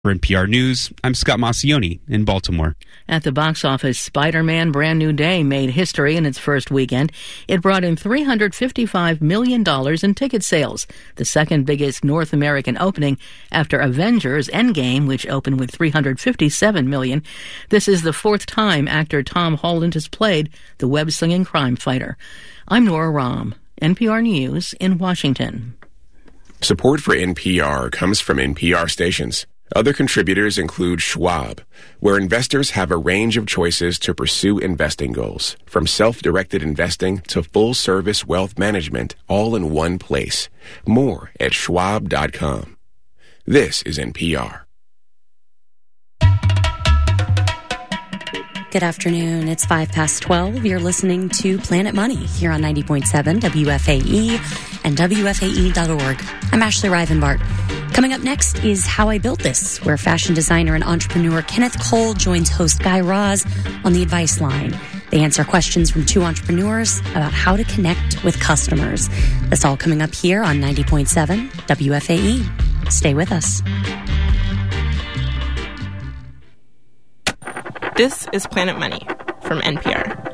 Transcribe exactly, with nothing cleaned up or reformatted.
For N P R News, I'm Scott Maucione in Baltimore. At the box office, Spider-Man Brand New Day made history in its first weekend. It brought in three hundred fifty-five million dollars in ticket sales, the second biggest North American opening after Avengers Endgame, which opened with three hundred fifty-seven million dollars. This is the fourth time actor Tom Holland has played the web-slinging crime fighter. I'm Nora Rahm, N P R News in Washington. Support for N P R comes from N P R stations. Other contributors include Schwab, where investors have a range of choices to pursue investing goals, from self-directed investing to full-service wealth management, all in one place. More at schwab dot com. This is N P R. Good afternoon. It's five past twelve. You're listening to Planet Money here on ninety point seven W F A E and W F A E dot org. I'm Ashley Rivenbart. Coming up next is How I Built This, where fashion designer and entrepreneur Kenneth Cole joins host Guy Raz on the advice line. They answer questions from two entrepreneurs about how to connect with customers. That's all coming up here on ninety point seven W F A E. Stay with us. This is Planet Money from N P R.